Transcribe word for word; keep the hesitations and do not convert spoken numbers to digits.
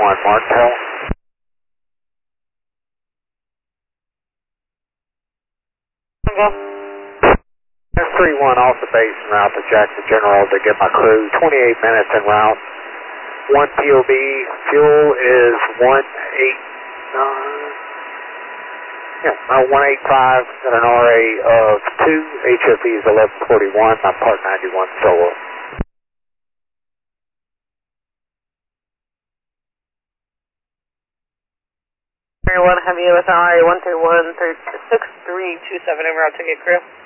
one, Martel. S three one off the base en route to Jackson General to get my crew. twenty-eight minutes en route. One P O B. Fuel is one eight nine. Yeah, uh, one eighty-five and an R A of two. H F E is eleven forty-one. I'm part ninety-one solo. three one Heavy with R A one three one six three two seven en route to get crew.